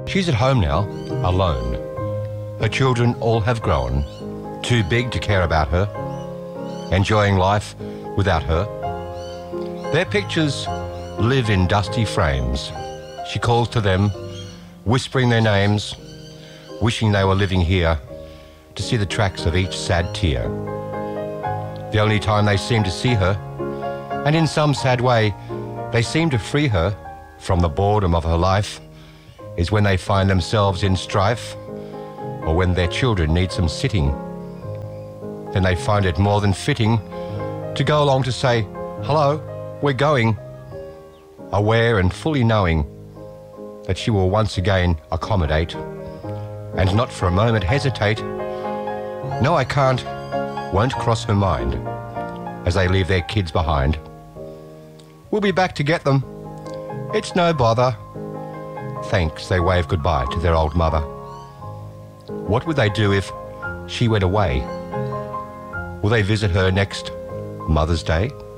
She's at home now, alone. Her children all have grown, too big to care about her, enjoying life without her. Their pictures live in dusty frames. She calls to them, whispering their names, wishing they were living here to see the tracks of each sad tear. The only time they seem to see her, and in some sad way, they seem to free her from the boredom of her life, is when they find themselves in strife, or when their children need some sitting. Then they find it more than fitting to go along to say, "Hello, we're going," aware and fully knowing that she will once again accommodate and not for a moment hesitate. "No, I can't," won't cross her mind as they leave their kids behind. "We'll be back to get them. It's no bother." Thanks, they wave goodbye to their old mother. What would they do if she went away? Will they visit her next Mother's Day?